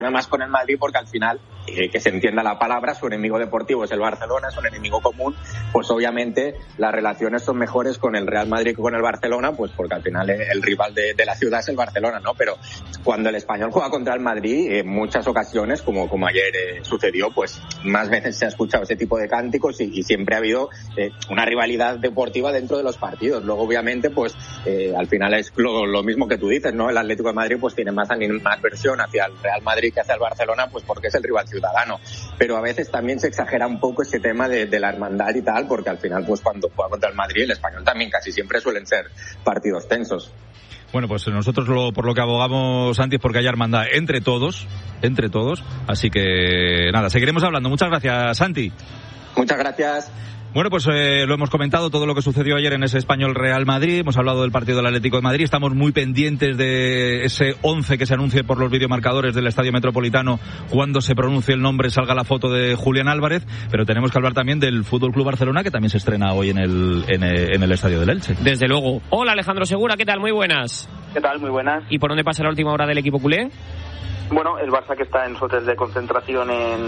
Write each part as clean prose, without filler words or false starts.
más con el Madrid porque al final, que se entienda la palabra, su enemigo deportivo es el Barcelona, es un enemigo común, pues obviamente las relaciones son mejores con el Real Madrid que con el Barcelona, pues porque al final el rival de la ciudad es el Barcelona, ¿no? Pero cuando el Español juega contra el Madrid, en muchas ocasiones, como ayer sucedió, pues más veces se ha escuchado ese tipo de cánticos y siempre ha habido una rivalidad deportiva dentro de los partidos. Luego, obviamente, pues al final es lo mismo que tú dices, ¿no? El Atlético de Madrid pues tiene más versión hacia el Real Madrid que hacia el Barcelona, pues porque es el rival ciudadano. Pero a veces también se exagera un poco ese tema de la hermandad y tal, porque al final, pues cuando juega contra el Madrid, el Español también casi siempre suelen ser partidos tensos. Bueno, pues nosotros por lo que abogamos, Santi, es porque haya hermandad entre todos, así que nada, seguiremos hablando. Muchas gracias, Santi. Muchas gracias. Bueno, pues lo hemos comentado, todo lo que sucedió ayer en ese Español Real Madrid, hemos hablado del partido del Atlético de Madrid, estamos muy pendientes de ese 11 que se anuncie por los videomarcadores del Estadio Metropolitano cuando se pronuncie el nombre, salga la foto de Julián Álvarez, pero tenemos que hablar también del Fútbol Club Barcelona, que también se estrena hoy en el Estadio del Elche. Desde luego. Hola, Alejandro Segura, ¿qué tal? Muy buenas. ¿Qué tal? Muy buenas. ¿Y por dónde pasa la última hora del equipo culé? Bueno, el Barça que está en su hotel de concentración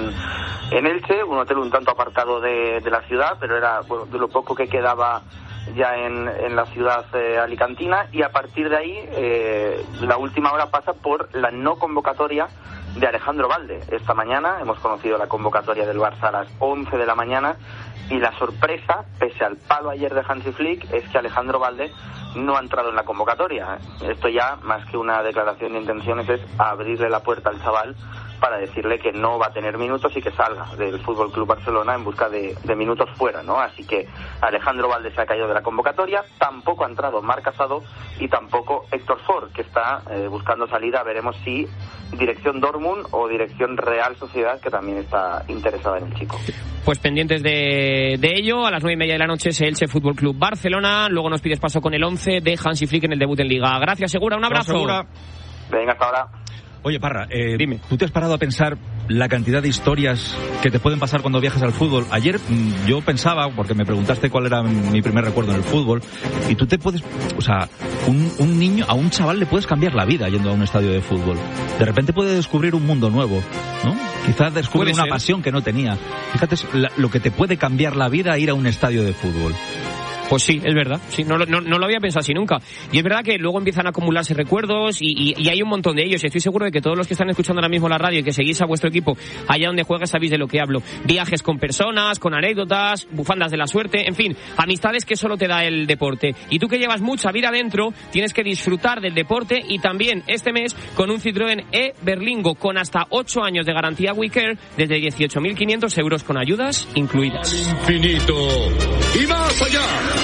en Elche, un hotel un tanto apartado de la ciudad, pero era de lo poco que quedaba ya en la ciudad alicantina, y a partir de ahí la última hora pasa por la no convocatoria de Alejandro Balde. Esta mañana hemos conocido la convocatoria del Barça a las 11 de la mañana y la sorpresa, pese al palo ayer de Hansi Flick, es que Alejandro Balde no ha entrado en la convocatoria. Esto ya, más que una declaración de intenciones, es abrirle la puerta al chaval para decirle que no va a tener minutos y que salga del Fútbol Club Barcelona en busca de minutos fuera, ¿no? Así que Alejandro Balde se ha caído de la convocatoria, tampoco ha entrado Marc Casado y tampoco Héctor Ford, que está buscando salida. Veremos si dirección Dortmund o dirección Real Sociedad, que también está interesada en el chico. Pues pendientes de ello, a las 9:30 de la noche es Elche Fútbol Club Barcelona, luego nos pides paso con el 11 de Hansi Flick en el debut en Liga. Gracias, Segura, un abrazo. Segura. Venga, hasta ahora. Oye, Parra, dime. ¿Tú te has parado a pensar la cantidad de historias que te pueden pasar cuando viajas al fútbol? Ayer yo pensaba, porque me preguntaste cuál era mi primer recuerdo en el fútbol, y tú te puedes, o sea, un niño, a un chaval le puedes cambiar la vida yendo a un estadio de fútbol. De repente puede descubrir un mundo nuevo, ¿no? Quizás descubre una pasión que no tenía. Fíjate lo que te puede cambiar la vida ir a un estadio de fútbol. Pues sí, es verdad. Sí, no lo había pensado así nunca. Y es verdad que luego empiezan a acumularse recuerdos y hay un montón de ellos. Y estoy seguro de que todos los que están escuchando ahora mismo la radio y que seguís a vuestro equipo allá donde juegas sabéis de lo que hablo. Viajes con personas, con anécdotas, bufandas de la suerte, en fin, amistades que solo te da el deporte. Y tú que llevas mucha vida dentro, tienes que disfrutar del deporte y también este mes con un Citroën e-Berlingo con hasta 8 años de garantía WeCare desde 18.500 euros con ayudas incluidas. Al infinito y más allá.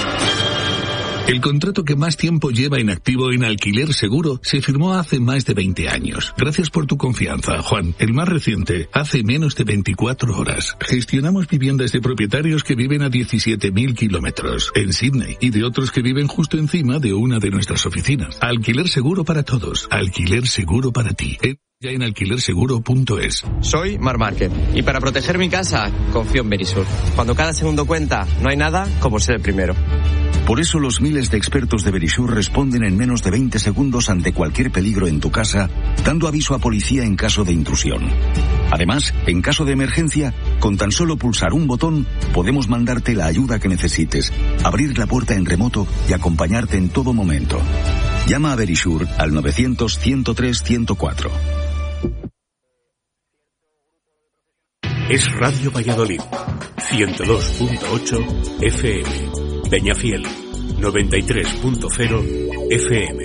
El contrato que más tiempo lleva inactivo en Alquiler Seguro se firmó hace más de 20 años. Gracias por tu confianza, Juan. El más reciente, hace menos de 24 horas. Gestionamos viviendas de propietarios que viven a 17.000 kilómetros en Sydney y de otros que viven justo encima de una de nuestras oficinas. Alquiler Seguro para todos. Alquiler Seguro para ti. Ya en alquilerseguro.es. Soy Mar Márquez y para proteger mi casa confío en Verisur. Cuando cada segundo cuenta, no hay nada como ser el primero. Por eso los miles de expertos de Verisur responden en menos de 20 segundos ante cualquier peligro en tu casa, dando aviso a policía en caso de intrusión. Además, en caso de emergencia, con tan solo pulsar un botón, podemos mandarte la ayuda que necesites, abrir la puerta en remoto y acompañarte en todo momento. Llama a Verisur al 900-103-104. Es Radio Valladolid, 102.8 FM, Peñafiel, 93.0 FM.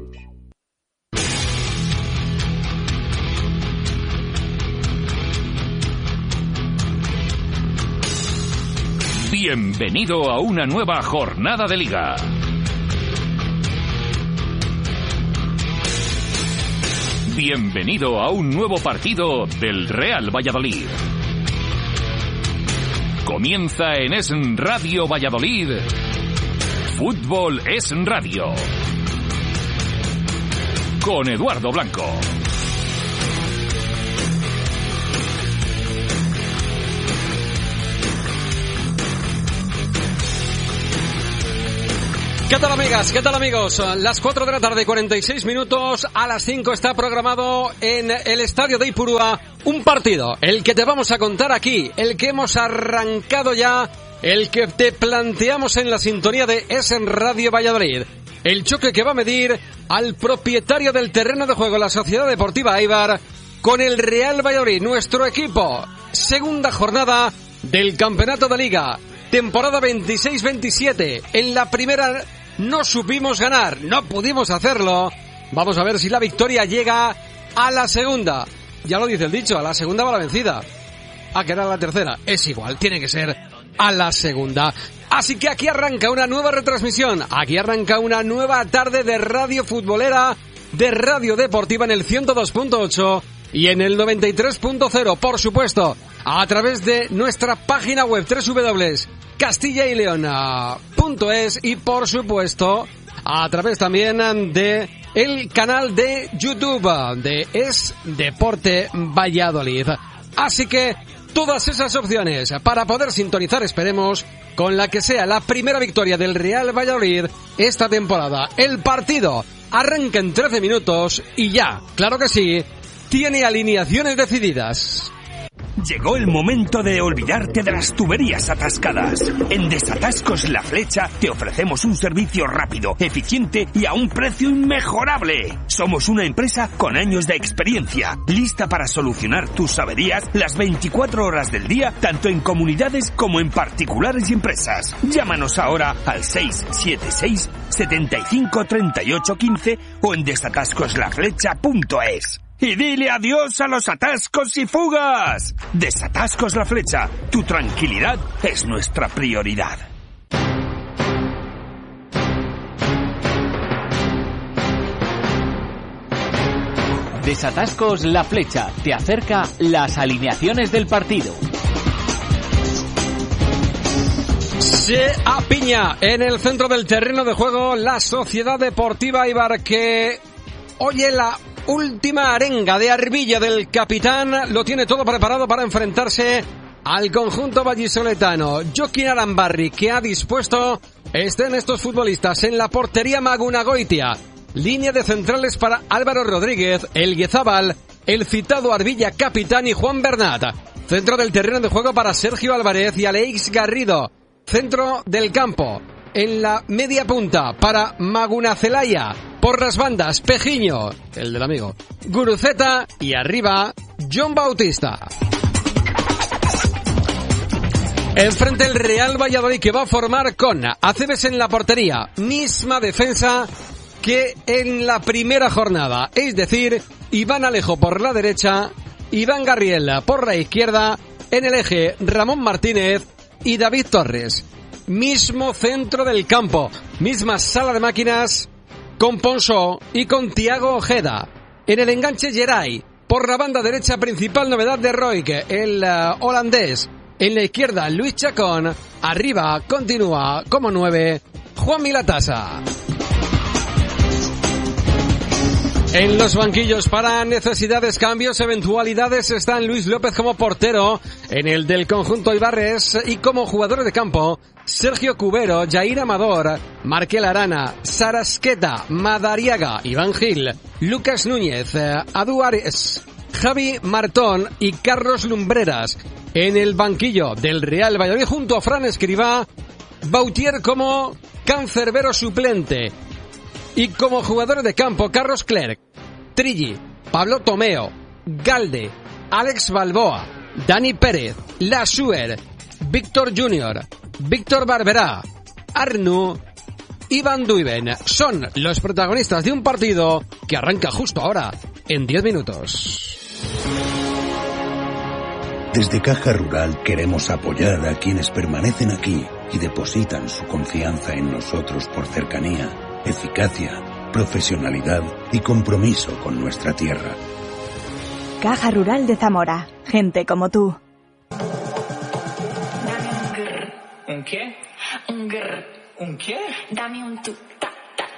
Bienvenido a una nueva jornada de Liga. Bienvenido a un nuevo partido del Real Valladolid. Comienza en Es Radio Valladolid. Fútbol es Radio. Con Eduardo Blanco. ¿Qué tal amigas? ¿Qué tal amigos? Las 4 de la tarde, 46 minutos. A las 5 está programado en el estadio de Ipurúa un partido, el que te vamos a contar aquí, el que hemos arrancado ya, el que te planteamos en la sintonía de Es Radio Valladolid. El choque que va a medir al propietario del terreno de juego, la Sociedad Deportiva Eibar, con el Real Valladolid, nuestro equipo. Segunda jornada del Campeonato de Liga, temporada 26-27. En la primera no supimos ganar, no pudimos hacerlo. Vamos a ver si la victoria llega a la segunda. Ya lo dice el dicho, a la segunda va la vencida. Que era la tercera. Es igual, tiene que ser a la segunda. Así que aquí arranca una nueva retransmisión. Aquí arranca una nueva tarde de radio futbolera, de radio deportiva en el 102.8 y en el 93.0, por supuesto, a través de nuestra página web www.castillaileon.es y por supuesto a través también de el canal de YouTube de Es Deporte Valladolid. Así que todas esas opciones para poder sintonizar, esperemos, con la que sea la primera victoria del Real Valladolid esta temporada. El partido arranca en 13 minutos y ya, claro que sí, tiene alineaciones decididas. Llegó el momento de olvidarte de las tuberías atascadas. En Desatascos La Flecha te ofrecemos un servicio rápido, eficiente y a un precio inmejorable. Somos una empresa con años de experiencia, lista para solucionar tus averías las 24 horas del día, tanto en comunidades como en particulares y empresas. Llámanos ahora al 676 75 38 15 o en desatascoslaflecha.es. Y dile adiós a los atascos y fugas. Desatascos La Flecha. Tu tranquilidad es nuestra prioridad. Desatascos La Flecha. Te acerca las alineaciones del partido. Se apiña en el centro del terreno de juego la Sociedad Deportiva Eibar, que oye la última arenga de Arbilla del capitán. Lo tiene todo preparado para enfrentarse al conjunto vallisoletano. Joaquín Arambarri, que ha dispuesto estén estos futbolistas en la portería. Magunagoitia, línea de centrales para Álvaro Rodríguez, el Guezabal, el citado Arbilla capitán y Juan Bernat. Centro del terreno de juego para Sergio Álvarez y Aleix Garrido. Centro del campo en la media punta para Magunacelaya. Por las bandas, Pejiño, el del amigo, Guruceta y arriba, John Bautista. Enfrente el Real Valladolid, que va a formar con Acebes en la portería. Misma defensa que en la primera jornada. Es decir, Iván Alejo por la derecha, Iván Garriel por la izquierda. En el eje, Ramón Martínez y David Torres. Mismo centro del campo, misma sala de máquinas con Ponsó y con Thiago Ojeda. En el enganche, Geray. Por la banda derecha, principal novedad de Roig, el holandés. En la izquierda, Luis Chacón. Arriba continúa como 9 Juan Milatasa. En los banquillos para necesidades, cambios, eventualidades están Luis López como portero en el del conjunto Ibarres y como jugadores de campo Sergio Cubero, Jair Amador, Markel Arana, Sarasqueta, Madariaga, Iván Gil, Lucas Núñez, Adu Ares, Javi Martón y Carlos Lumbreras. En el banquillo del Real Valladolid junto a Fran Escribá, Bautier como cancerbero suplente. Y como jugadores de campo, Carlos Clerc, Trilli, Pablo Tomeo, Galde, Alex Balboa, Dani Pérez, Lasuer, Víctor Junior, Víctor Barberá, Arnu y Van Duiven. Son los protagonistas de un partido que arranca justo ahora, en 10 minutos. Desde Caja Rural queremos apoyar a quienes permanecen aquí y depositan su confianza en nosotros por cercanía, eficacia, profesionalidad y compromiso con nuestra tierra. Caja Rural de Zamora. Gente como tú. ¿Un qué? Un qué? Dame un tú.